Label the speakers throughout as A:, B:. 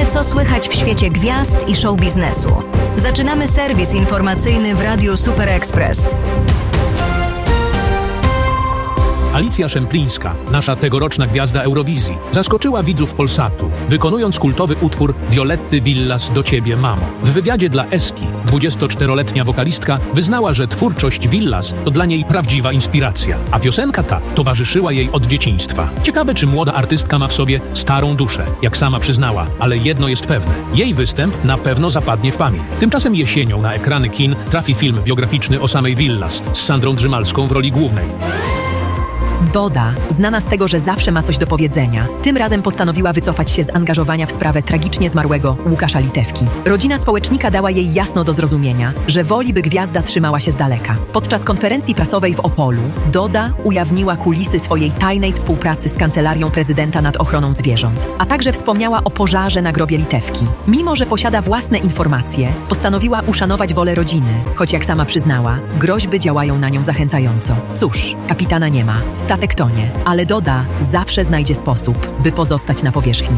A: Wiemy, co słychać w świecie gwiazd i show biznesu. Zaczynamy serwis informacyjny w Radiu Super Express.
B: Alicja Szemplińska, nasza tegoroczna gwiazda Eurowizji, zaskoczyła widzów Polsatu, wykonując kultowy utwór Violetty Villas Do Ciebie, Mamo. W wywiadzie dla Eski 24-letnia wokalistka wyznała, że twórczość Villas to dla niej prawdziwa inspiracja, a piosenka ta towarzyszyła jej od dzieciństwa. Ciekawe, czy młoda artystka ma w sobie starą duszę, jak sama przyznała, ale jedno jest pewne. Jej występ na pewno zapadnie w pamięć. Tymczasem jesienią na ekrany kin trafi film biograficzny o samej Villas z Sandrą Drzymalską w roli głównej.
C: Doda, znana z tego, że zawsze ma coś do powiedzenia, tym razem postanowiła wycofać się z angażowania w sprawę tragicznie zmarłego Łukasza Litewki. Rodzina społecznika dała jej jasno do zrozumienia, że woli, by gwiazda trzymała się z daleka. Podczas konferencji prasowej w Opolu Doda ujawniła kulisy swojej tajnej współpracy z Kancelarią Prezydenta nad ochroną zwierząt, a także wspomniała o pożarze na grobie Litewki. Mimo że posiada własne informacje, postanowiła uszanować wolę rodziny, choć jak sama przyznała, groźby działają na nią zachęcająco. Cóż, kapitana nie ma, statek tonie, ale Doda zawsze znajdzie sposób, by pozostać na powierzchni.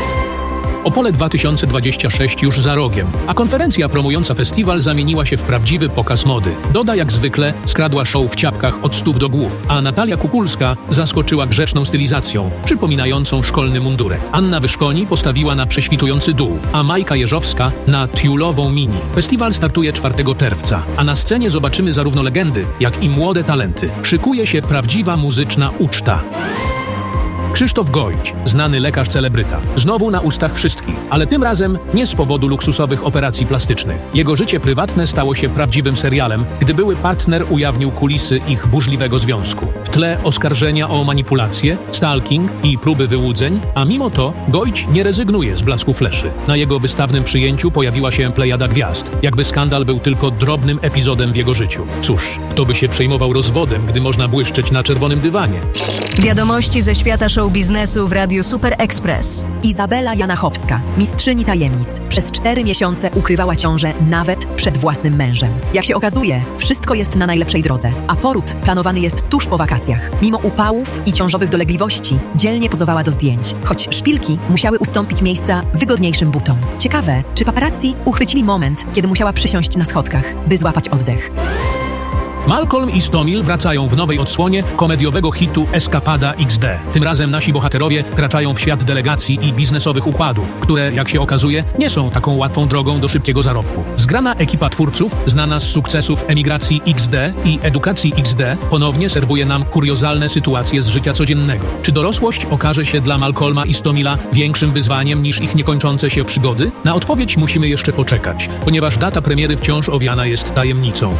B: Opole 2026 już za rogiem, a konferencja promująca festiwal zamieniła się w prawdziwy pokaz mody. Doda jak zwykle skradła show w ciapkach od stóp do głów, a Natalia Kukulska zaskoczyła grzeczną stylizacją, przypominającą szkolny mundurek. Anna Wyszkoni postawiła na prześwitujący dół, a Majka Jeżowska na tiulową mini. Festiwal startuje 4 czerwca, a na scenie zobaczymy zarówno legendy, jak i młode talenty. Szykuje się prawdziwa muzyczna uczta. Krzysztof Gojdź, znany lekarz celebryta, znowu na ustach wszystkich, ale tym razem nie z powodu luksusowych operacji plastycznych. Jego życie prywatne stało się prawdziwym serialem, gdy były partner ujawnił kulisy ich burzliwego związku. W tle oskarżenia o manipulację, stalking i próby wyłudzeń, a mimo to Gojdź nie rezygnuje z blasku fleszy. Na jego wystawnym przyjęciu pojawiła się plejada gwiazd, jakby skandal był tylko drobnym epizodem w jego życiu. Cóż, kto by się przejmował rozwodem, gdy można błyszczeć na czerwonym dywanie?
A: Wiadomości ze świata show biznesu w Radiu Super Express.
C: Izabela Janachowska, mistrzyni tajemnic, przez 4 miesiące ukrywała ciążę nawet przed własnym mężem. Jak się okazuje, wszystko jest na najlepszej drodze, a poród planowany jest tuż po wakacjach. Mimo upałów i ciążowych dolegliwości, dzielnie pozowała do zdjęć, choć szpilki musiały ustąpić miejsca wygodniejszym butom. Ciekawe, czy paparazzi uchwycili moment, kiedy musiała przysiąść na schodkach, by złapać oddech.
B: Malcolm i Stomil wracają w nowej odsłonie komediowego hitu Eskapada XD. Tym razem nasi bohaterowie wkraczają w świat delegacji i biznesowych układów, które, jak się okazuje, nie są taką łatwą drogą do szybkiego zarobku. Zgrana ekipa twórców, znana z sukcesów Emigracji XD i Edukacji XD, ponownie serwuje nam kuriozalne sytuacje z życia codziennego. Czy dorosłość okaże się dla Malcolma i Stomila większym wyzwaniem niż ich niekończące się przygody? Na odpowiedź musimy jeszcze poczekać, ponieważ data premiery wciąż owiana jest tajemnicą.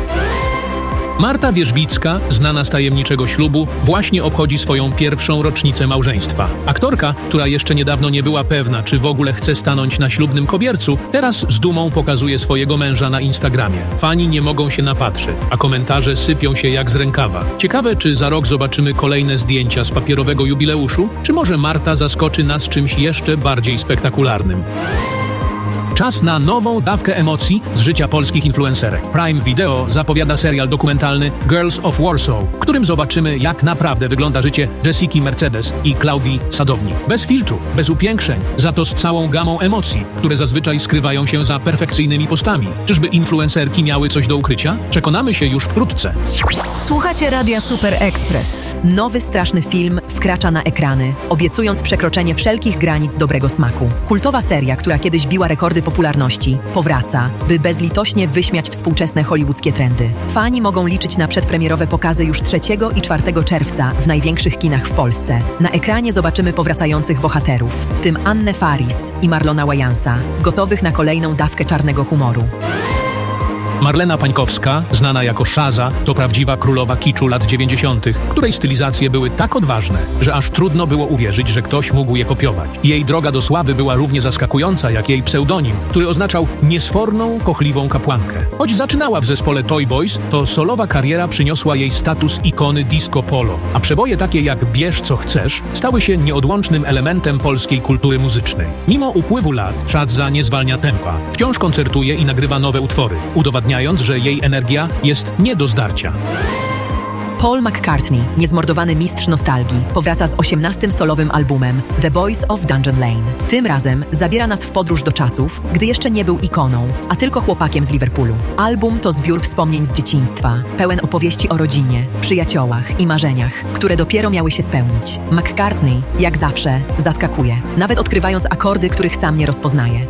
B: Marta Wierzbicka, znana z tajemniczego ślubu, właśnie obchodzi swoją pierwszą rocznicę małżeństwa. Aktorka, która jeszcze niedawno nie była pewna, czy w ogóle chce stanąć na ślubnym kobiercu, teraz z dumą pokazuje swojego męża na Instagramie. Fani nie mogą się napatrzeć, a komentarze sypią się jak z rękawa. Ciekawe, czy za rok zobaczymy kolejne zdjęcia z papierowego jubileuszu, czy może Marta zaskoczy nas czymś jeszcze bardziej spektakularnym. Czas na nową dawkę emocji z życia polskich influencerek. Prime Video zapowiada serial dokumentalny Girls of Warsaw, w którym zobaczymy, jak naprawdę wygląda życie Jessiki Mercedes i Klaudii Sadownik. Bez filtrów, bez upiększeń, za to z całą gamą emocji, które zazwyczaj skrywają się za perfekcyjnymi postami. Czyżby influencerki miały coś do ukrycia? Przekonamy się już wkrótce.
A: Słuchacie Radia Super Express.
C: Nowy straszny film wkracza na ekrany, obiecując przekroczenie wszelkich granic dobrego smaku. Kultowa seria, która kiedyś biła rekordy popularności, powraca, by bezlitośnie wyśmiać współczesne hollywoodzkie trendy. Fani mogą liczyć na przedpremierowe pokazy już 3 i 4 czerwca w największych kinach w Polsce. Na ekranie zobaczymy powracających bohaterów, w tym Annę Faris i Marlona Wayansa, gotowych na kolejną dawkę czarnego humoru.
B: Marlena Pańkowska, znana jako Szaza, to prawdziwa królowa kiczu lat 90., której stylizacje były tak odważne, że aż trudno było uwierzyć, że ktoś mógł je kopiować. Jej droga do sławy była równie zaskakująca jak jej pseudonim, który oznaczał niesforną, kochliwą kapłankę. Choć zaczynała w zespole Toy Boys, to solowa kariera przyniosła jej status ikony disco polo, a przeboje takie jak Bierz co chcesz stały się nieodłącznym elementem polskiej kultury muzycznej. Mimo upływu lat Szadza nie zwalnia tempa. Wciąż koncertuje i nagrywa nowe utwory, udowadniając, że jej energia jest nie do zdarcia.
C: Paul McCartney, niezmordowany mistrz nostalgii, powraca z 18. solowym albumem The Boys of Dungeon Lane. Tym razem zabiera nas w podróż do czasów, gdy jeszcze nie był ikoną, a tylko chłopakiem z Liverpoolu. Album to zbiór wspomnień z dzieciństwa, pełen opowieści o rodzinie, przyjaciołach i marzeniach, które dopiero miały się spełnić. McCartney, jak zawsze, zaskakuje, nawet odkrywając akordy, których sam nie rozpoznaje.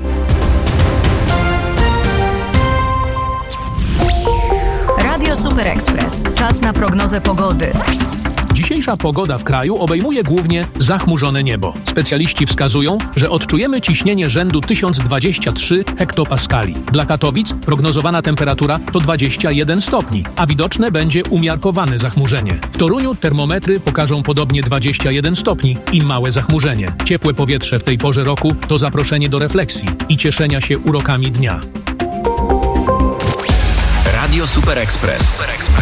A: Radio Super Express. Czas na prognozę pogody.
B: Dzisiejsza pogoda w kraju obejmuje głównie zachmurzone niebo. Specjaliści wskazują, że odczujemy ciśnienie rzędu 1023 hektopaskali. Dla Katowic prognozowana temperatura to 21 stopni, a widoczne będzie umiarkowane zachmurzenie. W Toruniu termometry pokażą podobnie 21 stopni i małe zachmurzenie. Ciepłe powietrze w tej porze roku to zaproszenie do refleksji i cieszenia się urokami dnia.
D: Radio Super Express.